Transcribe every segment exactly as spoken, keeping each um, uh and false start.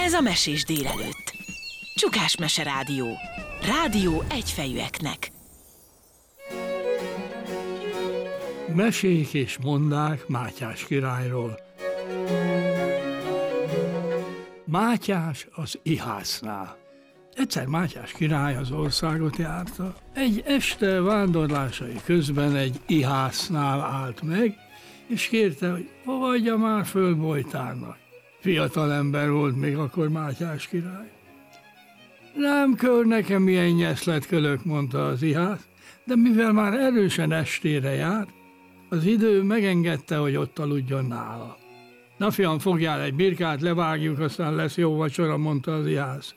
Ez a Mesés délelőtt. Csukás Mese Rádió. Rádió egyfejűeknek. Mesék és mondák Mátyás királyról. Mátyás az ihásznál. Egyszer Mátyás király az országot járta. Egy este vándorlásai közben egy ihásznál állt meg, és kérte, hogy fogadja már föl Bojtárnak. Fiatal ember volt még akkor Mátyás király. Nem kör nekem ilyen nyeszletkölök, mondta az ihász, de mivel már erősen estére járt, az idő megengedte, hogy ott aludjon nála. Na fiam, fogjál egy birkát, levágjuk, aztán lesz jó vacsora, mondta az ihász.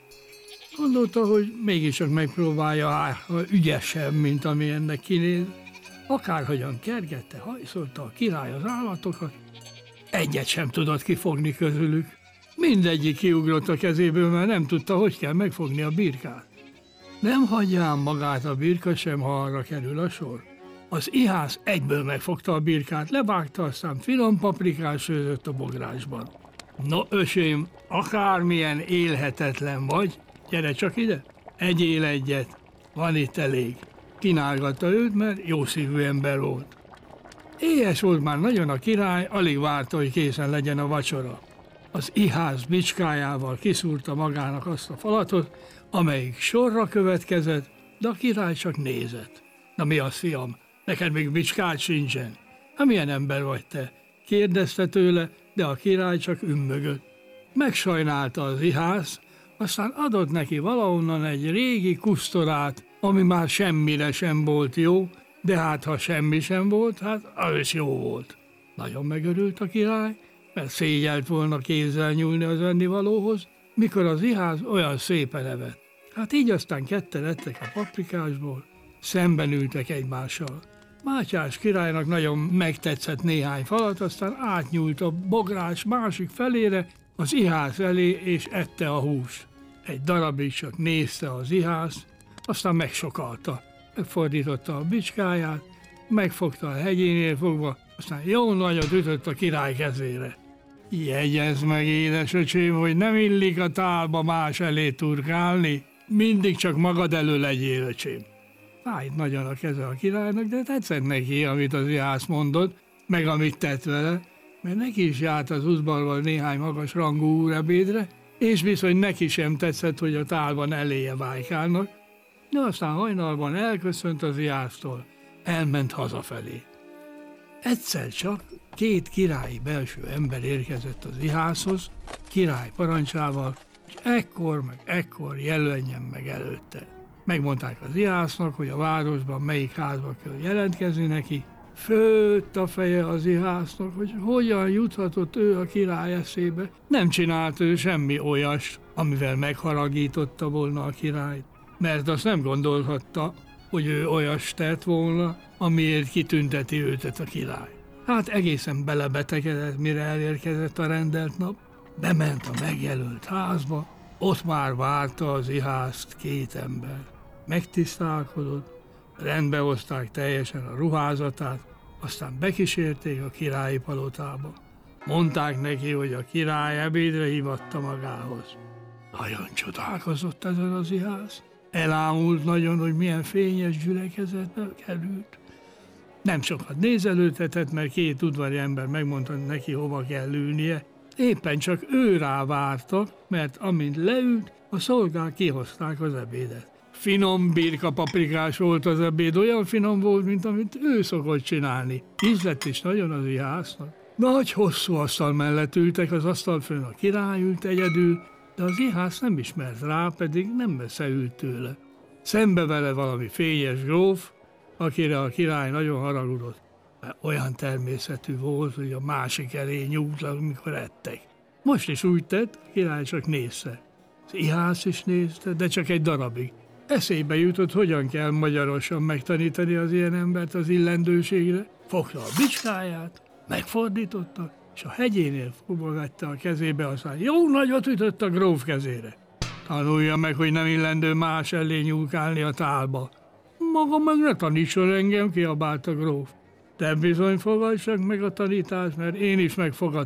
Gondolta, hogy mégiscsak megpróbálja, ha ügyesebb, mint ami ennek kinéz. Akárhogyan kergette, hajszolta a király az állatokat, egyet sem tudott kifogni közülük. Mindegyik kiugrott a kezéből, mert nem tudta, hogy kell megfogni a birkát. Nem hagyjám magát a birka sem, ha arra kerül a sor. Az ihász egyből megfogta a birkát, levágta, aztán finom paprikát sőzött a bográsban. No, ösém, akármilyen élhetetlen vagy, gyere csak ide, egyél egyet, van itt elég. Kínálgatta őt, mert jó szívű ember volt. Éhes volt már nagyon a király, alig várta, hogy készen legyen a vacsora. Az ihász bicskájával kiszúrta magának azt a falatot, amelyik sorra következett, de a király csak nézett. Na mi az, fiam, neked még bicskád sincsen? Hát milyen ember vagy te? Kérdezte tőle, de a király csak ümmögött. Megsajnálta az ihász, aztán adott neki valahonnan egy régi kusztorát, ami már semmire sem volt jó, de hát ha semmi sem volt, hát az is jó volt. Nagyon megörült a király, mert szégyelt volna kézzel nyúlni az ennivalóhoz, mikor az ihász olyan szépen evett. Hát így aztán ketten ettek a paprikásból, szemben ültek egymással. Mátyás királynak nagyon megtetszett néhány falat, aztán átnyúlt a bográs másik felére, az ihász elé, és ette a húst. Egy darabig csak nézte az ihász, aztán megsokalta. Megfordította a bicskáját, megfogta a hegyénél fogva, aztán jó nagyot ütött a király kezére. Jegyezd meg, édesöcsém, hogy nem illik a tálba más elé turkálni, mindig csak magad elő legyél, öcsém. Fájt nagyon a keze a királynak, de tetszett neki, amit az ihász mondott, meg amit tett vele, mert neki is járt az udvarban néhány magas rangú úrebédre, és bizony neki sem tetszett, hogy a tálban eléje vájkálnak, de aztán hajnalban elköszönt az ihásztól, elment hazafelé. Egyszer csak két királyi belső ember érkezett az ihászhoz, király parancsával, és ekkor meg ekkor jelöljen meg előtte. Megmondták az ihásznak, hogy a városban melyik házba kell jelentkezni neki. Főtt a feje az ihásznak, hogy hogyan juthatott ő a király eszébe. Nem csinált ő semmi olyast, amivel megharagította volna a királyt, mert azt nem gondolhatta, hogy ő olyast tett volna, amiért kitünteti őt a király. Hát egészen belebetegedett, mire elérkezett a rendelt nap. Bement a megjelölt házba, ott már várta az ihászt két ember. Megtisztálkodott, rendbe hozták teljesen a ruházatát, aztán bekísérték a királyi palotába. Mondták neki, hogy a király ebédre hívatta magához. Nagyon csodálkozott ezen az ihász. Elámult nagyon, hogy milyen fényes gyülekezetbe került. Nem sokat nézelődhetett, mert két udvari ember megmondta neki, hova kell ülnie. Éppen csak ő rá vártak, mert amint leült, a szolgák kihozták az ebédet. Finom birka paprikás volt az ebéd, olyan finom volt, mint amit ő szokott csinálni. Ízlett is nagyon az ihásznak. Nagy hosszú asztal mellett ültek, az asztal fönn a király ült egyedül, de az ihász nem ismert rá, pedig nem messze ült tőle. Szembe vele valami fényes gróf, akire a király nagyon haragudott, mert olyan természetű volt, hogy a másik elé nyúlt, amikor ettek. Most is úgy tett, a király csak nézte. Az ihász is nézte, de csak egy darabig. Eszébe jutott, hogyan kell magyarosan megtanítani az ilyen embert az illendőségre. Fogta a bicskáját, megfordította, és a hegyénél fogva vette a kezébe, aztán jó nagyot ütött a gróf kezére. Tanulja meg, hogy nem illendő más elé nyúlkálni a tálba. Maga meg ne tanítson engem, kiabált a gróf. Te bizony fogadj csak meg a tanítást, mert én is megfogadtam.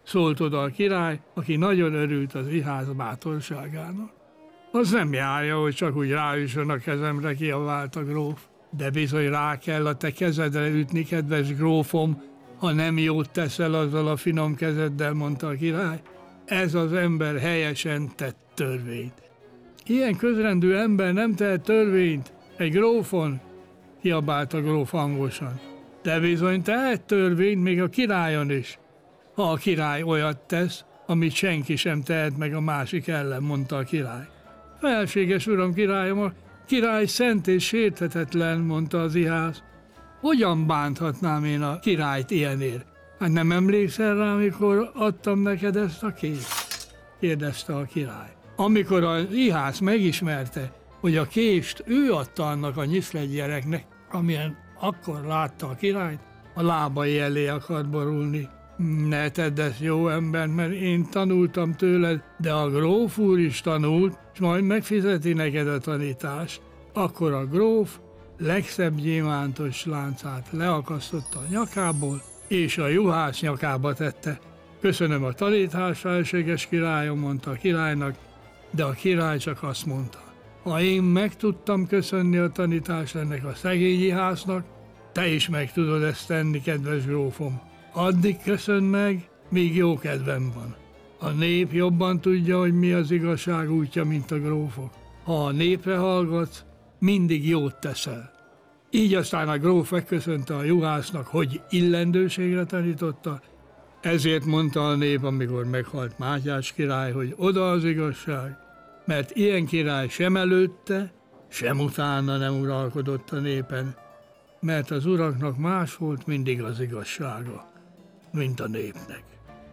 szólt oda a király, aki nagyon örült az iház bátorságának. Az nem járja, hogy csak úgy ráüssön a kezemre, kiabált a gróf. De bizony rá kell a te kezedre ütni, kedves grófom, ha nem jót teszel azzal a finom kezeddel, mondta a király. Ez az ember helyesen tett törvényt. Ilyen közrendű ember nem tehet törvényt egy grófon, kiabált a gróf hangosan. De bizony tehet törvényt még a királyon is, ha a király olyat tesz, amit senki sem tehet meg a másik ellen, mondta a király. Felséges uram, királyom, a király szent és sérthetetlen, mondta az ihász. Hogyan bánthatnám én a királyt ilyenért? Hát nem emlékszel rá, amikor adtam neked ezt a kést? Kérdezte a király. Amikor az ihász megismerte, hogy a kést ő adta annak a nyiszlegy gyereknek, amilyen akkor látta a királyt, a lábai elé akart borulni. Ne tedd ezt, jó ember, mert én tanultam tőled, de a gróf úr is tanult, és majd megfizeti neked a tanítást. Akkor a gróf legszebb gyémántos láncát leakasztotta a nyakából, és a juhász nyakába tette. Köszönöm a tanítást, felséges királyom, mondta a királynak, de a király csak azt mondta. Ha én meg tudtam köszönni a tanítást ennek a szegény ihásznak, te is meg tudod ezt tenni, kedves grófom. Addig köszön meg, míg jó kedvem van. A nép jobban tudja, hogy mi az igazság útja, mint a grófok. Ha a népre hallgatsz, mindig jót teszel. Így aztán a gróf megköszönte a juhásznak, hogy illendőségre tanította, ezért mondta a nép, amikor meghalt Mátyás király, hogy oda az igazság, mert ilyen király sem előtte, sem utána nem uralkodott a népen, mert az uraknak más volt mindig az igazsága, mint a népnek.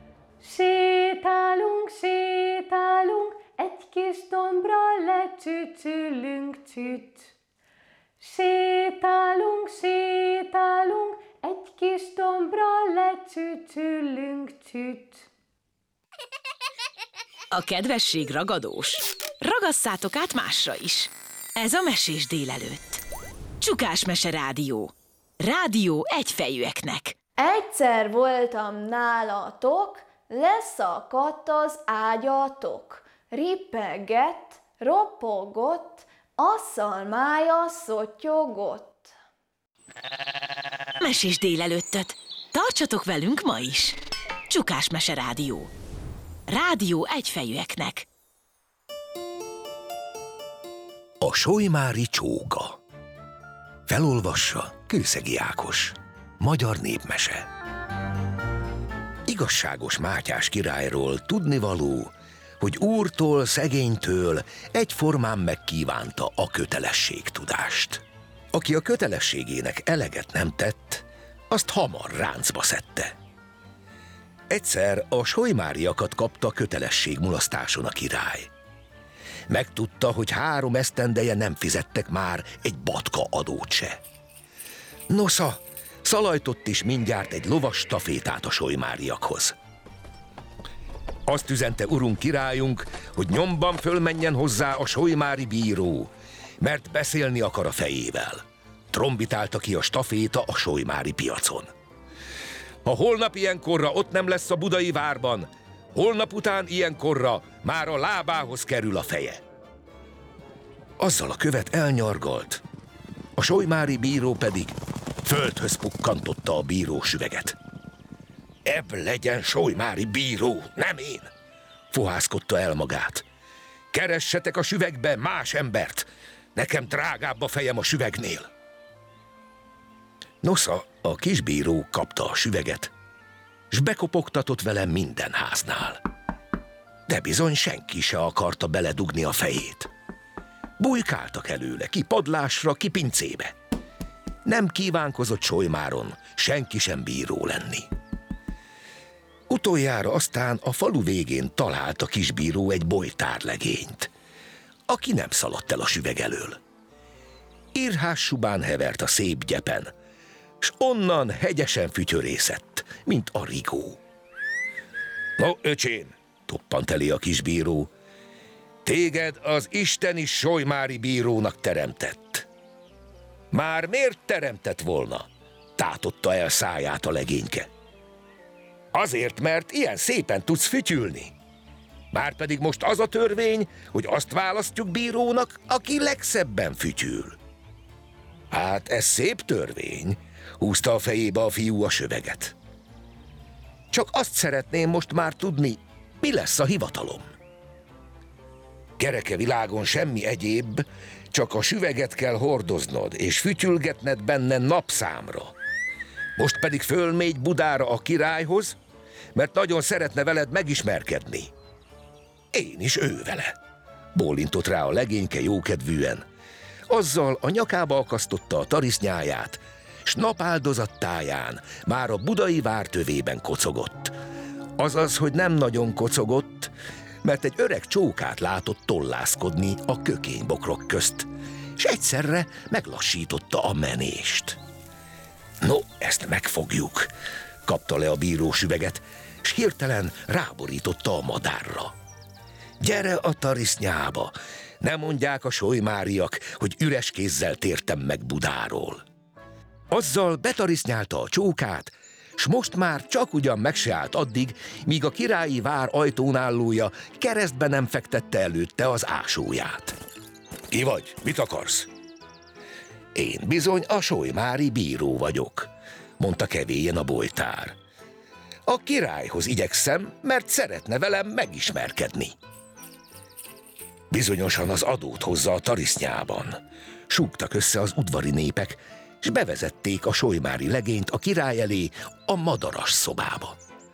Sétálunk, sétálunk, egy kis dombra lecsücsülünk csücs. Sétálunk, sétálunk, egy kis dombra lecsücsülünk csücs. A kedvesség ragadós. Ragasszátok át másra is. Ez a Mesés délelőtt. Csukás Mese Rádió. Rádió egyfejűeknek. Egyszer voltam nálatok, leszakadt az ágyatok. Rippegett, ropogott, a szalmája szottyogott. Mesés délelőttöt. Tartsatok velünk ma is. Csukás Mese Rádió. Rádió egyfejűeknek. A solymári csóka. Felolvassa Kőszegi Ákos. Magyar népmese. Igazságos Mátyás királyról tudnivaló, hogy úrtól, szegénytől egyformán megkívánta a kötelességtudást. Aki a kötelességének eleget nem tett, azt hamar ráncba szedte. Egyszer a solymáriakat kapta kötelességmulasztáson a király. Megtudta, hogy három esztendeje nem fizettek már egy batka adót se. Nosza, szalajtott is mindjárt egy lovas stafétát a solymáriakhoz. Azt üzente urunk királyunk, hogy nyomban fölmenjen hozzá a solymári bíró, mert beszélni akar a fejével. Trombitálta ki a staféta a solymári piacon. Ha holnap ilyenkorra ott nem lesz a budai várban, holnap után ilyenkorra már a lábához kerül a feje. Azzal a követ elnyargalt, a solymári bíró pedig földhöz pukkantotta a bíró süveget. Ebb legyen solymári bíró, nem én! Fohászkodta el magát. Keressetek a süvegbe más embert, nekem drágább a fejem a süvegnél. Nosza, a kisbíró kapta a süveget, s bekopogtatott vele minden háznál. De bizony senki se akarta beledugni a fejét. Bujkáltak előle, ki padlásra, ki pincébe. Nem kívánkozott solymáron senki sem bíró lenni. Utoljára aztán a falu végén talált a kisbíró egy bojtárlegényt, aki nem szaladt el a süveg elől. Irhás subán hevert a szép gyepen, s onnan hegyesen fütyörészett, mint a rigó. No, öcsém, toppant elé a kisbíró, téged az isteni solymári bírónak teremtett. Már miért teremtett volna? Tátotta el száját a legényke. Azért, mert ilyen szépen tudsz fütyülni. Márpedig most az a törvény, hogy azt választjuk bírónak, aki legszebben fütyül. Hát ez szép törvény, húzta a fejébe a fiú a söveget. Csak azt szeretném most már tudni, mi lesz a hivatalom. Kereke világon semmi egyéb, csak a süveget kell hordoznod, és fütyülgetned benne napszámra. Most pedig fölmégy Budára a királyhoz, mert nagyon szeretne veled megismerkedni. Én is ő vele. Bólintott rá a legényke jókedvűen. Azzal a nyakába akasztotta a tarisznyáját, s napáldozattáján már a budai vár tövében kocogott. Azaz, hogy nem nagyon kocogott, mert egy öreg csókát látott tollászkodni a kökénybokrok közt, s egyszerre meglassította a menést. No, ezt megfogjuk, kapta le a bíró süveget, s hirtelen ráborította a madárra. Gyere a tarisznyába, ne mondják a solymáriak, hogy üres kézzel tértem meg Budáról. Azzal betarisznyálta a csókát, s most már csak ugyan meg se állt addig, míg a királyi vár ajtónállója keresztbe nem fektette előtte az ásóját. Ki vagy? Mit akarsz? Én bizony a solymári bíró vagyok, mondta kevélyen a bojtár. A királyhoz igyekszem, mert szeretne velem megismerkedni. Bizonyosan az adót hozza a tarisznyában. Súgtak össze az udvari népek, és bevezették a solymári legényt a király elé a madaras szobába.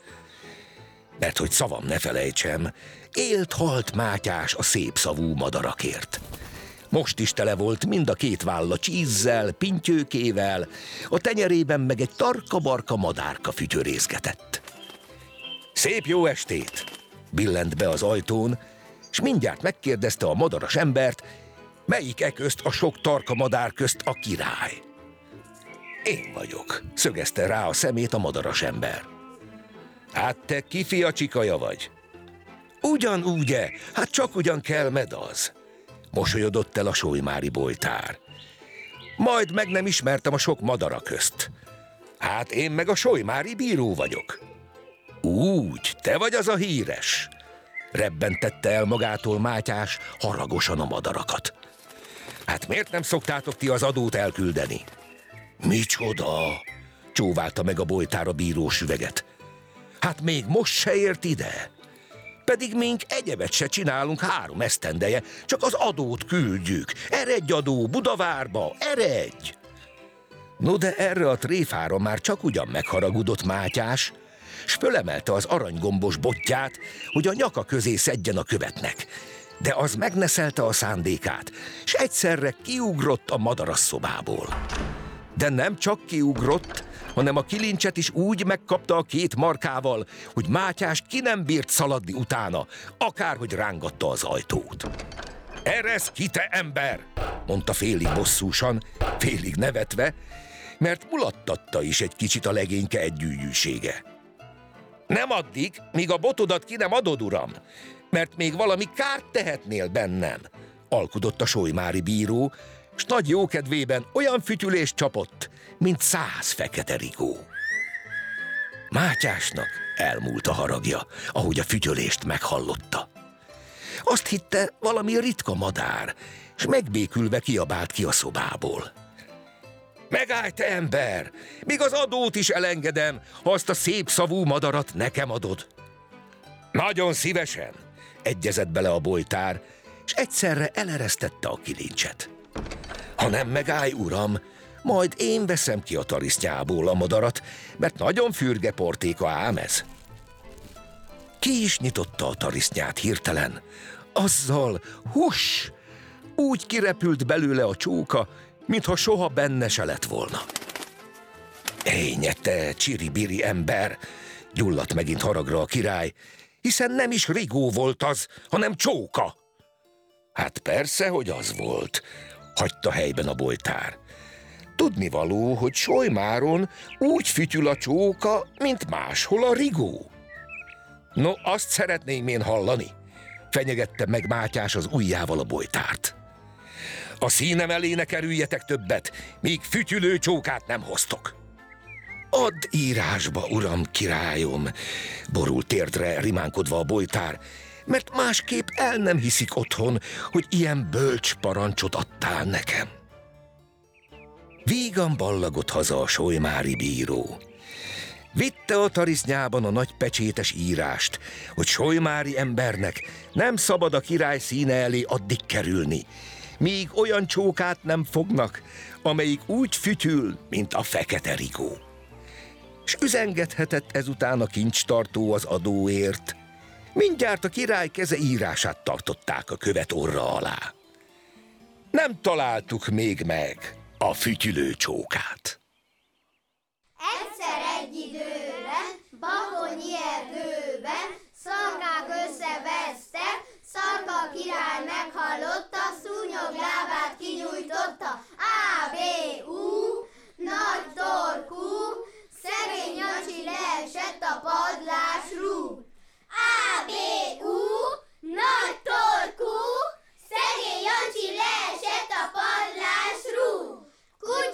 Mert hogy szavam ne felejtsem, élt-halt Mátyás a szép szavú madarakért. Most is tele volt mind a két válla csízzel, pintyőkével, a tenyerében meg egy tarka-barka madárka fütyörészgetett. Szép jó estét! Billent be az ajtón, s mindjárt megkérdezte a madaras embert, melyik e közt a sok tarka madár közt a király. Én vagyok, szögezte rá a szemét a madaras ember. Hát te kifia csikaja vagy? Ugyanúgye, hát csak ugyan kelmed az, mosolyodott el a solymári bojtár. Majd meg nem ismertem a sok madara közt. Hát én meg a solymári bíró vagyok. Úgy, te vagy az a híres, rebbentette el magától Mátyás haragosan a madarakat. Hát miért nem szoktátok ti az adót elküldeni? Micsoda? Csóválta meg a bojtár a bíró süveget. Hát még most se ért ide? Pedig mink egyebet se csinálunk három esztendeje, csak az adót küldjük. Eredj adó Budavárba, eredj! No de erre a tréfára már csak ugyan megharagudott Mátyás, s fölemelte az aranygombos botját, hogy a nyaka közé szedjen a követnek. De az megneszelte a szándékát, s egyszerre kiugrott a madaras szobából. De nem csak kiugrott, hanem a kilincset is úgy megkapta a két markával, hogy Mátyás ki nem bírt szaladni utána, akárhogy rángatta az ajtót. Eresz ki, te ember! Mondta félig bosszúsan, félig nevetve, mert mulattatta is egy kicsit a legényke együgyűsége. Nem addig, míg a botodat ki nem adod, uram, mert még valami kárt tehetnél bennem, alkudott a solymári bíró, s nagy jókedvében olyan fütyülést csapott, mint száz fekete rigó. Mátyásnak elmúlt a haragja, ahogy a fütyölést meghallotta. Azt hitte, valami ritka madár, s megbékülve kiabált ki a szobából. Megállj, te ember! Még az adót is elengedem, ha azt a szép szavú madarat nekem adod. Nagyon szívesen, egyezett bele a bojtár, s egyszerre eleresztette a kilincset. Ha nem megállj, uram, majd én veszem ki a tarisznyából a madarat, mert nagyon fürge portéka ám ez. Ki is nyitotta a tarisznyát hirtelen, azzal, huss, úgy kirepült belőle a csóka, mintha soha benne se lett volna. Énye, te csiri-biri ember, gyulladt megint haragra a király, hiszen nem is rigó volt az, hanem csóka. Hát persze, hogy az volt, hagyta helyben a bojtár. Tudnivaló, hogy Solymáron úgy fütyül a csóka, mint máshol a rigó. No, azt szeretném én hallani, fenyegette meg Mátyás az ujjával a bojtárt. A színem elé ne kerüljetek többet, míg fütyülő csókát nem hoztok. Add írásba, uram, királyom, borult térdre rimánkodva a bojtár, mert másképp el nem hiszik otthon, hogy ilyen bölcs parancsot adtál nekem. Vígan ballagott haza a solymári bíró. Vitte a tarisznyában a nagy pecsétes írást, hogy solymári embernek nem szabad a király színe elé addig kerülni, míg olyan csókát nem fognak, amelyik úgy fütyül, mint a fekete rigó. S üzengethetett ezután a kincstartó az adóért. Mindjárt a király keze írását tartották a követ orra alá. Nem találtuk még meg a fütyülő csókát.